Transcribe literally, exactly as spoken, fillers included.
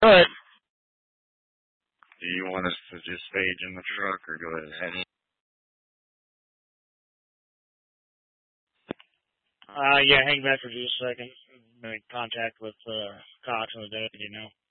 All right. Do you want us to just stage in the truck or go ahead? Uh, yeah, hang back for just a second. Make contact with uh, Cox and the deputy now.